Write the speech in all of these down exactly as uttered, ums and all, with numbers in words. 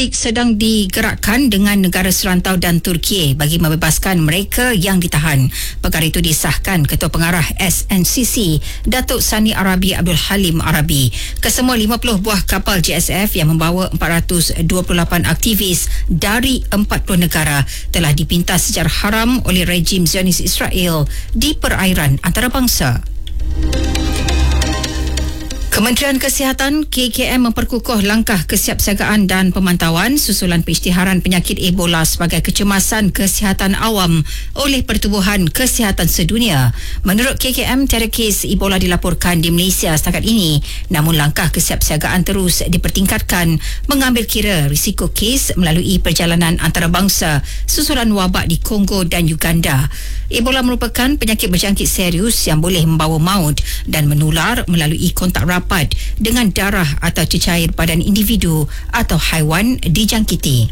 diplomatik sedang digerakkan dengan negara serantau dan Turki bagi membebaskan mereka yang ditahan. Perkara itu disahkan Ketua Pengarah S N C C, Datuk Sani Arabi Abdul Halim Arabi. Kesemua lima puluh buah kapal J S F yang membawa empat ratus dua puluh lapan aktivis dari empat puluh negara telah dipintas secara haram oleh rejim Zionis Israel di perairan antarabangsa. Kementerian Kesihatan K K M memperkukuh langkah kesiapsiagaan dan pemantauan susulan pengisytiharan penyakit Ebola sebagai kecemasan kesihatan awam oleh Pertubuhan Kesihatan Sedunia. Menurut K K M, tiada kes Ebola dilaporkan di Malaysia setakat ini, namun langkah kesiapsiagaan terus dipertingkatkan mengambil kira risiko kes melalui perjalanan antarabangsa susulan wabak di Kongo dan Uganda. Ebola merupakan penyakit berjangkit serius yang boleh membawa maut dan menular melalui kontak rapat dengan darah atau cecair badan individu atau haiwan dijangkiti.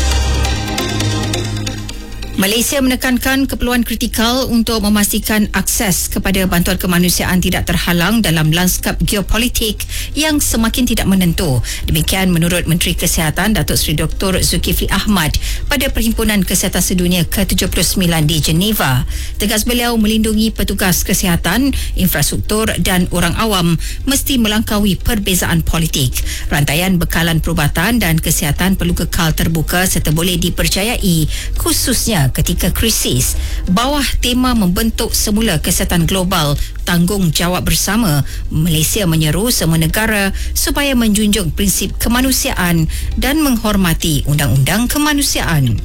Malaysia menekankan keperluan kritikal untuk memastikan akses kepada bantuan kemanusiaan tidak terhalang dalam lanskap geopolitik yang semakin tidak menentu. Demikian menurut Menteri Kesihatan Datuk Seri Doktor Zulkifli Ahmad pada Perhimpunan Kesihatan Sedunia ke tujuh puluh sembilan di Geneva. Tegas beliau, melindungi petugas kesihatan, infrastruktur dan orang awam mesti melangkaui perbezaan politik. Rantaian bekalan perubatan dan kesihatan perlu kekal terbuka serta boleh dipercayai, khususnya ketika krisis. Bawah tema membentuk semula kesihatan global tanggungjawab bersama, Malaysia menyeru semua negara supaya menjunjung prinsip kemanusiaan dan menghormati undang-undang kemanusiaan.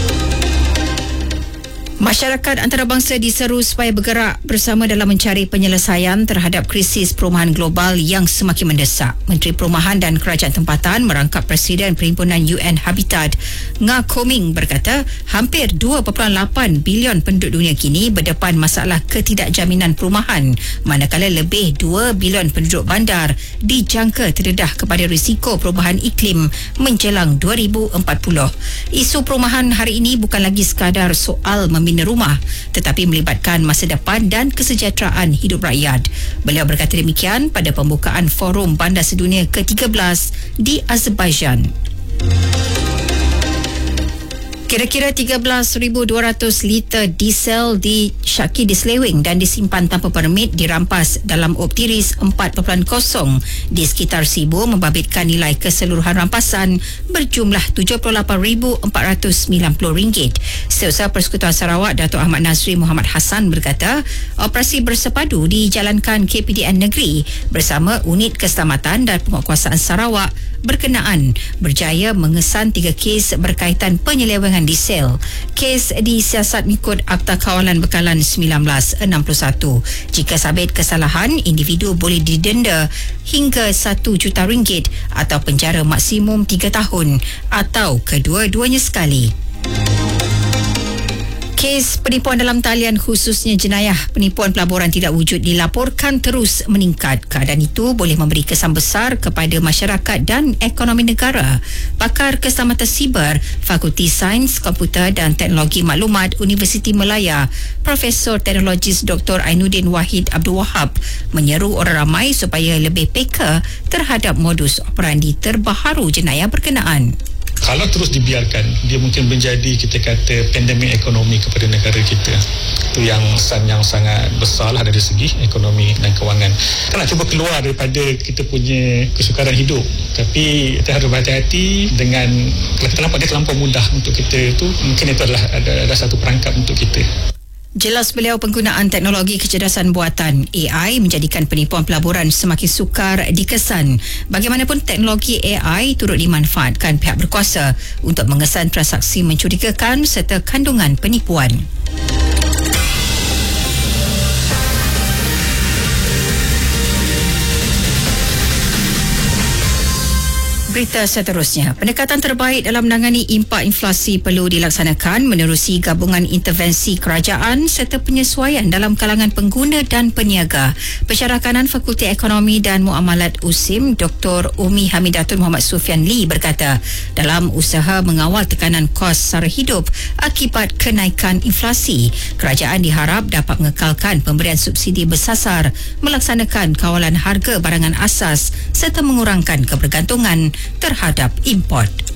Masyarakat antarabangsa diseru supaya bergerak bersama dalam mencari penyelesaian terhadap krisis perumahan global yang semakin mendesak. Menteri Perumahan dan Kerajaan Tempatan merangkap Presiden Perhimpunan U N Habitat, Nga Koming berkata, hampir dua perpuluhan lapan bilion penduduk dunia kini berdepan masalah ketidakjaminan perumahan, manakala lebih dua bilion penduduk bandar dijangka terdedah kepada risiko perubahan iklim menjelang dua ribu empat puluh. Isu perumahan hari ini bukan lagi sekadar soal membina rumah, tetapi melibatkan masa depan dan kesejahteraan hidup rakyat. Beliau berkata demikian pada pembukaan Forum Bandar Sedunia ke tiga belas di Azerbaijan. Kira-kira tiga belas ribu dua ratus liter diesel disyaki diseleweng dan disimpan tanpa permit dirampas dalam optiris empat titik kosong di sekitar Sibu, membabitkan nilai keseluruhan rampasan berjumlah tujuh puluh lapan ribu empat ratus sembilan puluh ringgit. Setiausaha Persekutuan Sarawak Datuk Ahmad Nazri Muhammad Hassan berkata, operasi bersepadu dijalankan K P D N Negeri bersama Unit Keselamatan dan Penguatkuasaan Sarawak berkenaan berjaya mengesan tiga kes berkaitan penyelewengan diesel. Kes disiasat mengikut Akta Kawalan Bekalan seribu sembilan ratus enam puluh satu. Jika sabit kesalahan, individu boleh didenda hingga satu juta ringgit atau penjara maksimum tiga tahun atau kedua-duanya sekali. Kes penipuan dalam talian, khususnya jenayah penipuan pelaburan tidak wujud, dilaporkan terus meningkat. Keadaan itu boleh memberi kesan besar kepada masyarakat dan ekonomi negara. Pakar Keselamatan Siber, Fakulti Sains Komputer dan Teknologi Maklumat Universiti Melaya, Profesor Teknologis Doktor Ainuddin Wahid Abdul Wahab menyeru orang ramai supaya lebih peka terhadap modus operandi terbaharu jenayah berkenaan. Kalau terus dibiarkan, dia mungkin menjadi, kita kata, pandemik ekonomi kepada negara kita. Itu yang kesan yang sangat besar lah dari segi ekonomi dan kewangan. Kita nak cuba keluar daripada kita punya kesukaran hidup, tapi kita harus berhati-hati dengan, kalau kita nampak dia terlampau mudah untuk kita, itu mungkin itu adalah ada, ada satu perangkap untuk kita. Jelas beliau, penggunaan teknologi kecerdasan buatan A I menjadikan penipuan pelaburan semakin sukar dikesan. Bagaimanapun, teknologi A I turut dimanfaatkan pihak berkuasa untuk mengesan transaksi mencurigakan serta kandungan penipuan. Berita seterusnya, pendekatan terbaik dalam menangani impak inflasi perlu dilaksanakan menerusi gabungan intervensi kerajaan serta penyesuaian dalam kalangan pengguna dan peniaga. Pensyarah kanan Fakulti Ekonomi dan Muamalat U S I M, Doktor Umi Hamidatun Muhammad Sufian Lee berkata, dalam usaha mengawal tekanan kos sara hidup akibat kenaikan inflasi, kerajaan diharap dapat mengekalkan pemberian subsidi bersasar, melaksanakan kawalan harga barangan asas serta mengurangkan kebergantungan terhadap import.